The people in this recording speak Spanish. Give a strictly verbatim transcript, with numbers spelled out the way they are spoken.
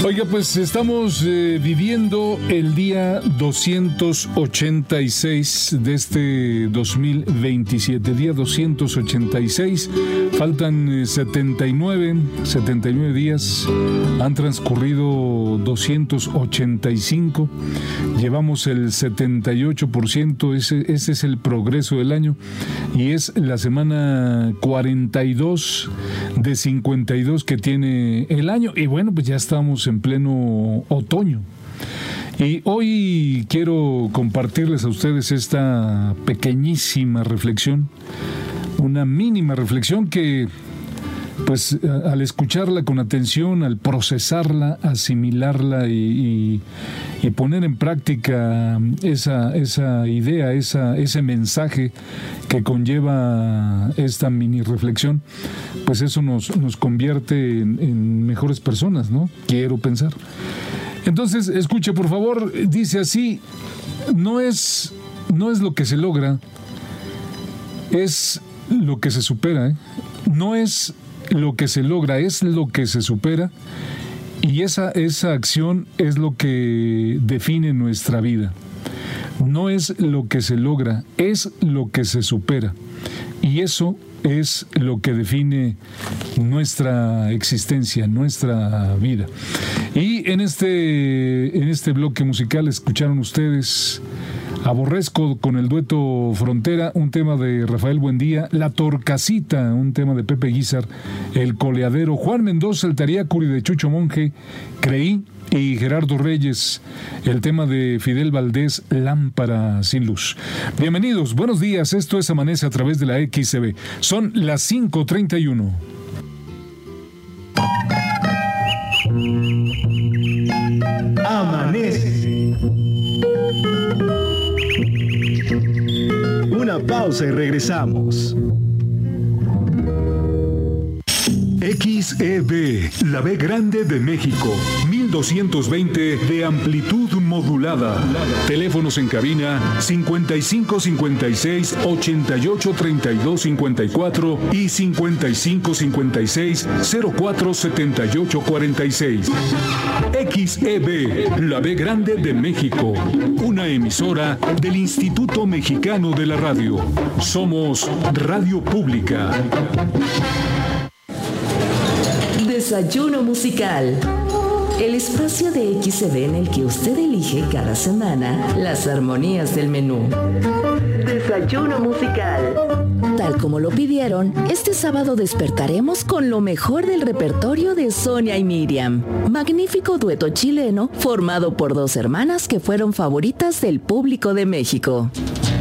Oiga, pues estamos eh, viviendo el día doscientos ochenta y seis de este dos mil veintisiete, día doscientos ochenta y seis, faltan eh, setenta y nueve días, han transcurrido doscientos ochenta y cinco, llevamos el setenta y ocho por ciento, ese, ese es el progreso del año, y es la semana cuarenta y dos de cincuenta y dos que tiene el año, y bueno, pues ya estamos en pleno otoño. Y hoy quiero compartirles a ustedes esta pequeñísima reflexión, una mínima reflexión que, pues, al escucharla con atención, al procesarla, asimilarla y, y, y poner en práctica esa, esa idea, esa, ese mensaje que conlleva esta mini reflexión, pues eso nos, nos convierte en, en mejores personas, ¿no? Quiero pensar. Entonces, escuche, por favor, dice así: no es, no es lo que se logra, es lo que se supera, ¿eh? No es lo que se logra, es lo que se supera, y esa, esa acción es lo que define nuestra vida. No es lo que se logra, es lo que se supera, y eso es lo que define nuestra existencia, nuestra vida. Y en este, en este bloque musical escucharon ustedes Aborrezco con el dueto Frontera, un tema de Rafael Buendía, La Torcasita, un tema de Pepe Guizar, El Coleadero, Juan Mendoza, El Tariacuri de Chucho Monje, Creí, y Gerardo Reyes, el tema de Fidel Valdés, Lámpara sin luz. Bienvenidos, buenos días, esto es Amanece a través de la X C B. Son las cinco treinta y uno. Amanece. Una pausa y regresamos. X E B, la B grande de México, mil doscientos veinte de amplitud modulada. Teléfonos en cabina cincuenta y cinco cincuenta y seis ochenta y ocho treinta y dos cincuenta y cuatro y cincuenta y cinco cincuenta y seis cero cuatro setenta y ocho cuarenta y seis. X E B, la B grande de México, una emisora del Instituto Mexicano de la Radio. Somos Radio Pública. Desayuno musical. El espacio de X E B en el que usted elige cada semana las armonías del menú. Desayuno musical. Tal como lo pidieron, este sábado despertaremos con lo mejor del repertorio de Sonia y Miriam. Magnífico dueto chileno formado por dos hermanas que fueron favoritas del público de México.